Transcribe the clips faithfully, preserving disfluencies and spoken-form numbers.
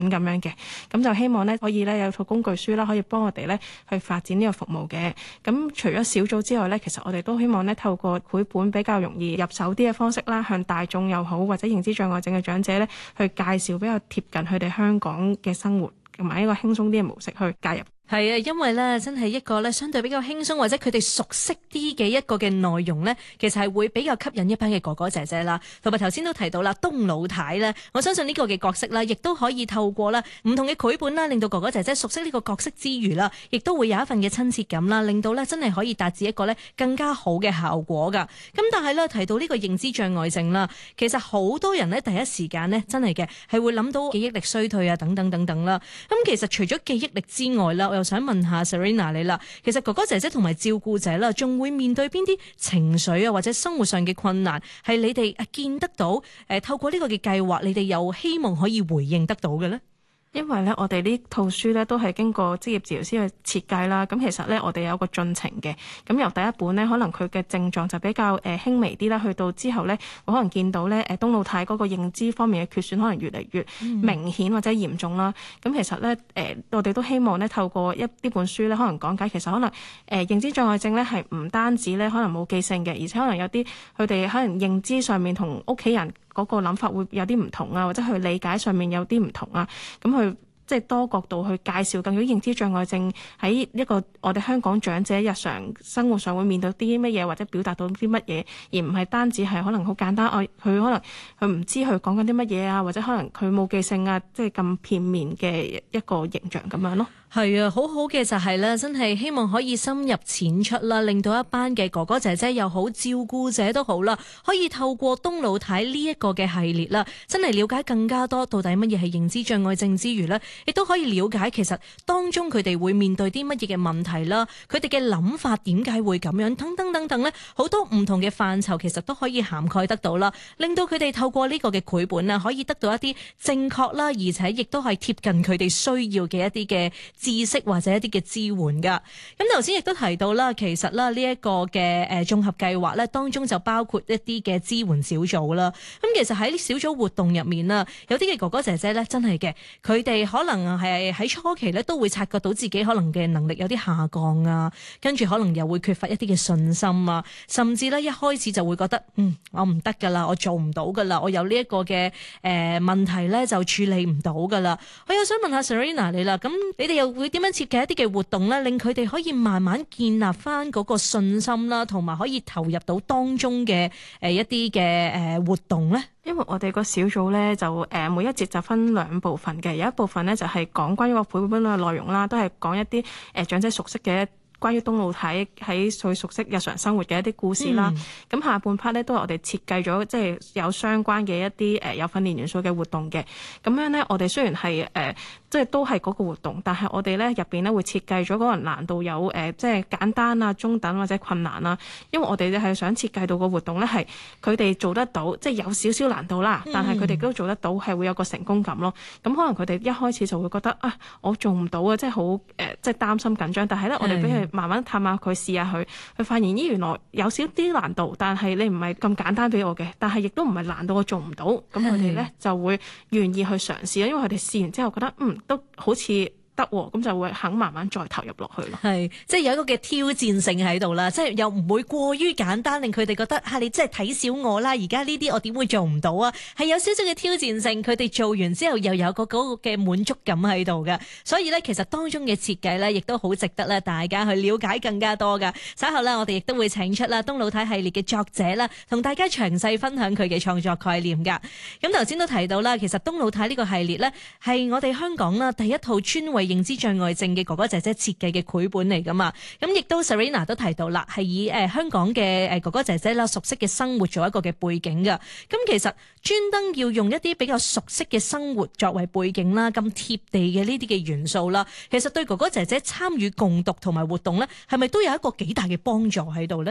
咁樣嘅，咁就希望咧可以咧有套工具書啦，可以幫我哋咧去發展呢個服務嘅。咁除咗小組之外咧，其實我哋都希望咧透過繪本比較容易入手啲嘅方式啦，向大眾又好或者認知障礙症嘅長者咧去介紹比較貼近佢哋香港嘅生活，同埋一個輕鬆啲嘅模式去介入。 係啊，因為咧真係一個咧相對比較輕鬆或者佢哋熟悉啲嘅一個嘅內容咧，其實係會比較吸引一班嘅哥哥姐姐啦。同埋頭先都提到啦，東老太咧，我相信呢個嘅角色啦，亦都可以透過咧唔同嘅繪本啦，令到哥哥姐姐熟悉呢個角色之餘啦，亦都會有一份嘅親切感啦，令到咧真係可以達至一個咧更加好嘅效果噶。咁但係咧提到呢個認知障礙症啦，其實好多人咧第一時間咧真係嘅係會諗到記憶力衰退啊等等等等啦。咁其實除咗記憶力之外啦，我又想問下 Serena 你啦，其實哥哥姐姐同埋照顧者啦，仲會面對邊啲情緒啊，或者生活上嘅困難，係你哋啊見得到？誒，透過呢個嘅計劃，你哋又希望可以回應得到嘅咧？ 因為咧，我哋呢套書咧都係經過職業治療師去設計啦。咁其實咧，我哋有個進程嘅。咁由第一本咧，可能佢嘅症狀就比較誒輕微啲啦。去到之後咧，我可能見到咧誒東老太嗰個認知方面嘅缺損，可能越嚟越明顯或者嚴重啦。咁、嗯、其實咧誒，我哋都希望咧透過一呢本書咧，可能講解其實可能誒認知障礙症咧係唔單止咧可能冇記性嘅，而且可能有啲佢哋可能認知上面同屋企人嗰個諗法會有啲唔同啊，或者去理解上面有啲唔同啊，咁去即係多角度去介紹更多認知障礙症喺一個我哋香港長者日常生活上會面對啲乜嘢，或者表達到啲乜嘢，而唔係單止係可能好簡單，我佢可能佢唔知佢講緊啲乜嘢啊，或者可能佢冇記性啊，即係咁片面嘅一個形象咁樣咯。 係啊，好好嘅就係咧，真係希望可以深入淺出啦，令到一班嘅哥哥姐姐又好，照顧者都好啦，可以透過東老太呢一個嘅系列啦，真係了解更加多到底乜嘢係認知障礙症之餘呢，亦都可以了解其實當中佢哋會面對啲乜嘢嘅問題啦，佢哋嘅諗法點解會咁樣，等等等等呢，好多唔同嘅範疇其實都可以涵蓋得到啦，令到佢哋透過呢個嘅繪本啊，可以得到一啲正確啦，而且亦都係貼近佢哋需要嘅一啲嘅知識或者一啲嘅支援噶。咁頭先亦都提到啦，其實啦呢一個嘅誒綜合計劃咧，當中就包括一啲嘅支援小組啦。咁其實喺小組活動入面啦，有啲嘅哥哥姐姐咧真係嘅，佢哋可能係喺初期咧都會察覺到自己可能嘅能力有啲下降啊，跟住可能又會缺乏一啲嘅信心啊，甚至咧一開始就會覺得嗯我唔得噶啦，我做唔到噶啦，我有呢一個嘅誒、呃、問題咧就處理唔到噶啦。我又想問下 Serena 你啦，咁你哋又會點樣設計一啲嘅活動咧，令佢哋可以慢慢建立翻嗰個信心啦，同埋可以投入到當中嘅誒一啲嘅誒活動咧？ 因為我哋個小組咧就誒每一節就分兩部分嘅，有一部分咧就係講關於個繪本嘅內容啦，都係講一啲誒長者熟悉嘅關於東老太喺最熟悉日常生活嘅一啲故事啦。咁、嗯、下半 part 咧都係我哋設計咗即係有相關嘅一啲誒有訓練元素嘅活動嘅。咁樣咧我哋雖然係誒。呃即係都係嗰個活動，但係我哋咧入邊咧會設計咗嗰個難度有誒、呃，即係簡單啊、中等或者困難啦。因為我哋咧係想設計到個活動咧係佢哋做得到，即係有少少難度啦，但係佢哋都做得到，係會有個成功感咯。咁可能佢哋一開始就會覺得啊，我做唔到啊，即係好誒，即係擔心緊張。但係咧，我哋俾佢慢慢探下佢，試下佢，佢發現咦原來有少啲難度，但係你唔係咁簡單俾我嘅，但係亦都唔係難到我做唔到。咁佢哋咧就會願意去嘗試，因為佢哋試完之後覺得嗯。都好似得喎，咁就會肯慢慢再投入落去咯。 係，即係有一個嘅挑戰性喺度啦，即係又唔會過於簡單，令佢哋覺得嚇、啊、你真係睇小我啦！而家呢啲我點會做唔到啊？係有少少嘅挑戰性，佢哋做完之後又有個嗰個嘅滿足感喺度嘅。所以咧，其實當中嘅設計咧，亦都好值得咧大家去了解更加多嘅。稍後咧，我哋亦都會請出啦東老太系列嘅作者啦，同大家詳細分享佢嘅創作概念㗎。咁頭先都提到啦，其實東老太呢個系列咧係我哋香港啦第一套專為認知障礙症嘅哥哥姐姐設計嘅繪本嚟噶嘛，咁亦都 Serena 都提到啦，係以誒、呃、香港嘅誒哥哥姐姐啦熟悉嘅生活做一個嘅背景噶，咁其實專登要用一啲比較熟悉嘅生活作為背景啦，咁貼地嘅呢啲嘅元素啦，其實對哥哥姐姐參與共讀同埋活動咧，係咪都有一個幾大嘅幫助喺度咧？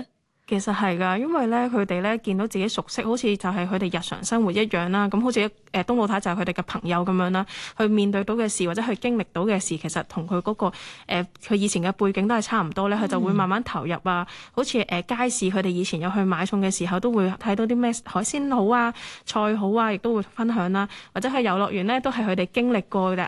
其實係㗎，因為咧佢哋咧見到自己熟悉，好似就係佢哋日常生活一樣啦。咁好似誒東老太就係佢哋嘅朋友咁樣啦，去面對到嘅事或者去經歷到嘅事，其實同佢嗰個佢、呃、以前嘅背景都係差唔多咧。佢就會慢慢投入啊。好似誒、呃、街市，佢哋以前有去買餸嘅時候，都會睇到啲咩海鮮好啊、菜好啊，亦都會分享啦。或者去遊樂園咧，都係佢哋經歷過嘅